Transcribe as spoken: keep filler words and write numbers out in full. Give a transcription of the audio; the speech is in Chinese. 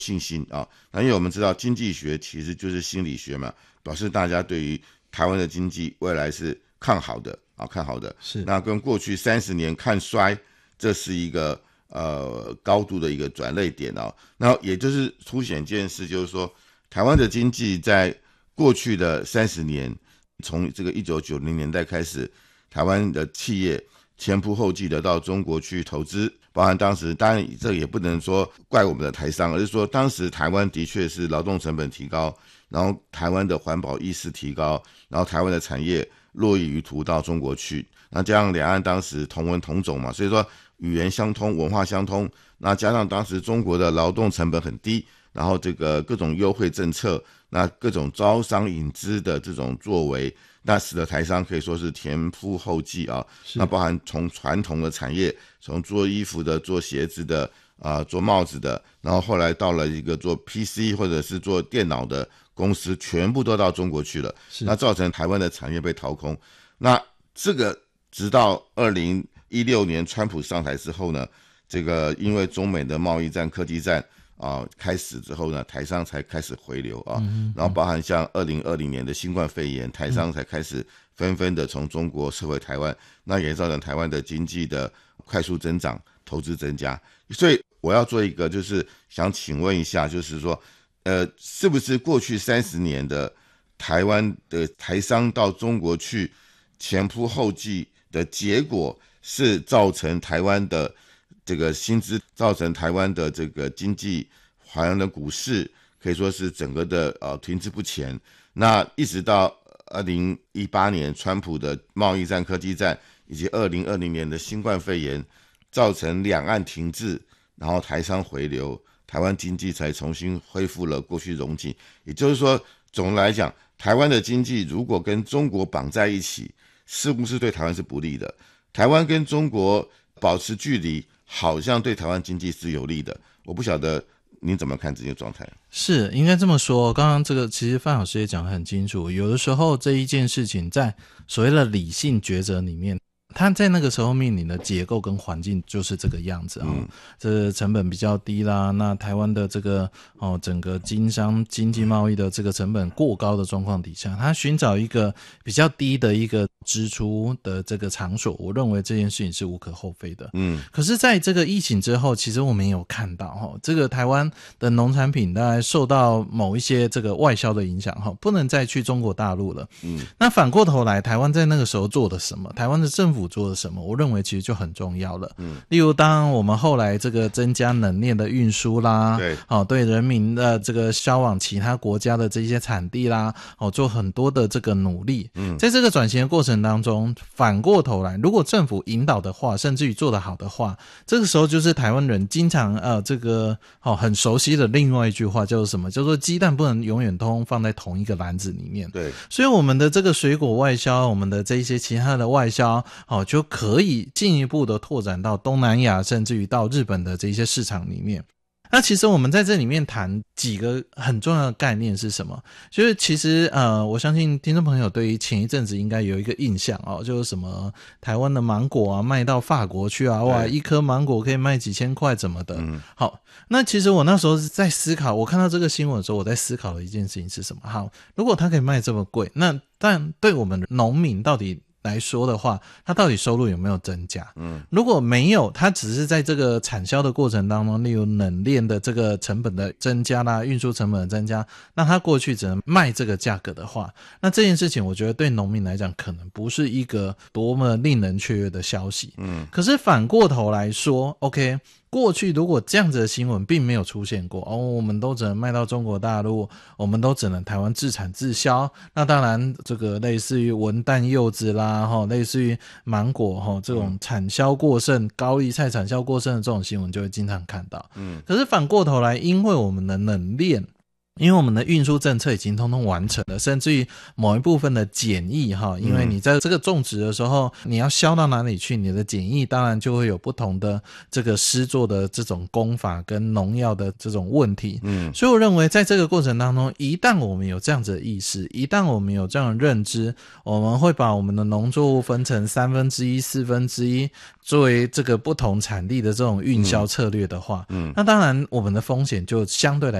信心啊。那因为我们知道经济学其实就是心理学嘛，表示大家对于台湾的经济未来是看好的啊，看好的。 是， 那跟过去三十年看衰，这是一个呃高度的一个转捩点啊。那也就是凸显一件事，就是说台湾的经济在过去的三十年，从这个一九九零年代开始，台湾的企业前仆后继的到中国去投资，包含当时，当然这也不能说怪我们的台商，而是说当时台湾的确是劳动成本提高，然后台湾的环保意识提高，然后台湾的产业络绎于途到中国去，那加上两岸当时同文同种嘛，所以说语言相通，文化相通，那加上当时中国的劳动成本很低，然后这个各种优惠政策，那各种招商引资的这种作为，那使得台商可以说是前仆后继啊。那包含从传统的产业，从做衣服的、做鞋子的、啊、呃、做帽子的，然后后来到了一个做 P C 或者是做电脑的公司，全部都到中国去了。那造成台湾的产业被掏空。那这个直到二零一六年川普上台之后呢，这个因为中美的贸易战、科技战。啊，开始之后呢，台商才开始回流啊，嗯、然后包含像二零二零年的新冠肺炎，台商才开始纷纷的从中国撤回台湾，那也造成台湾的经济的快速增长，投资增加。所以我要做一个，就是想请问一下，就是说，呃，是不是过去三十年的台湾的台商到中国去前仆后继的结果，是造成台湾的这个薪资，造成台湾的这个经济，好像的股市可以说是整个的呃停滞不前。那一直到二零一八年川普的贸易战、科技战，以及二零二零年的新冠肺炎，造成两岸停滞，然后台商回流，台湾经济才重新恢复了过去荣景。也就是说，总的来讲，台湾的经济如果跟中国绑在一起，是不是对台湾是不利的？台湾跟中国保持距离，好像对台湾经济是有利的，我不晓得您怎么看这些状态？ 是应该这么说，刚刚这个其实范老师也讲得很清楚，有的时候这一件事情在所谓的理性抉择里面，它在那个时候面临的结构跟环境就是这个样子啊、哦嗯，这成本比较低啦，那台湾的这个哦整个经商经济贸易的这个成本过高的状况底下，它寻找一个比较低的一个支出的这个场所，我认为这件事情是无可厚非的。嗯，可是在这个疫情之后，其实我们也有看到哈，这个台湾的农产品大概受到某一些这个外销的影响哈，不能再去中国大陆了。嗯，那反过头来，台湾在那个时候做的什么？台湾的政府做了什么？我认为其实就很重要了。嗯，例如当我们后来这个增加冷链的运输啦，对，哦，对人民的这个销往其他国家的这些产地啦，哦，做很多的这个努力。嗯，在这个转型的过程当中，反过头来，如果政府引导的话，甚至于做得好的话，这个时候就是台湾人经常呃这个哦很熟悉的另外一句话，叫做什么？叫做鸡蛋不能永远通放在同一个篮子里面。对，所以我们的这个水果外销，我们的这一些其他的外销，哦就可以进一步的拓展到东南亚，甚至于到日本的这些市场里面。那其实我们在这里面谈几个很重要的概念是什么？就是其实呃，我相信听众朋友对于前一阵子应该有一个印象哦，就是什么台湾的芒果啊卖到法国去啊，哇，一颗芒果可以卖几千块怎么的。嗯，好，那其实我那时候是在思考，我看到这个新闻的时候，我在思考的一件事情是什么？好，如果它可以卖这么贵，那但对我们农民到底来说的话，它到底收入有没有增加？嗯，如果没有，它只是在这个产销的过程当中，例如冷链的这个成本的增加啦，运输成本的增加，那它过去只能卖这个价格的话，那这件事情我觉得对农民来讲可能不是一个多么令人雀跃的消息。嗯，可是反过头来说 ，OK。过去如果这样子的新闻并没有出现过哦，我们都只能卖到中国大陆，我们都只能台湾自产自销。那当然，这个类似于文旦柚子啦，哈，类似于芒果哈，这种产销过剩、高丽菜产销过剩的这种新闻就会经常看到。嗯，可是反过头来，因为我们的冷链因为我们的运输政策已经通通完成了，甚至于某一部分的检疫哈，因为你在这个种植的时候，你要销到哪里去，你的检疫当然就会有不同的这个施作的这种工法跟农药的这种问题。嗯，所以我认为在这个过程当中，一旦我们有这样子的意识，一旦我们有这样的认知，我们会把我们的农作物分成三分之一、四分之一作为这个不同产地的这种运销策略的话，嗯，那当然我们的风险就相对来